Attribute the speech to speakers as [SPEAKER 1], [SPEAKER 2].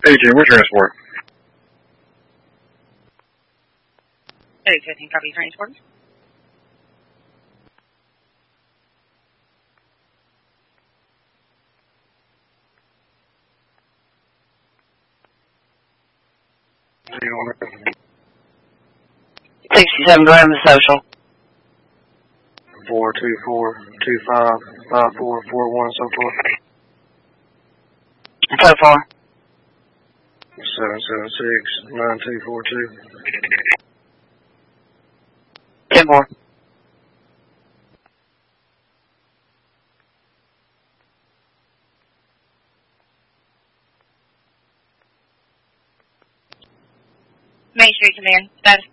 [SPEAKER 1] Hey, Jim, where's transport?
[SPEAKER 2] Hey, 15 copy transport.
[SPEAKER 1] See you on that.
[SPEAKER 2] 67, go ahead with social.
[SPEAKER 1] 424255441, so forth.
[SPEAKER 2] So far.
[SPEAKER 1] 7769242.
[SPEAKER 2] 10-4. Main Street Command, status